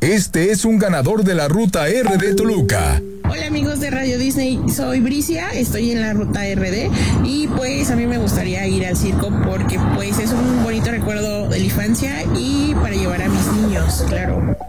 Este es un ganador de la Ruta R de Toluca. Hola amigos de Radio Disney, soy Bricia, estoy en la Ruta RD y pues a mí me gustaría ir al circo porque pues es un bonito recuerdo de la infancia y para llevar a mis niños, claro.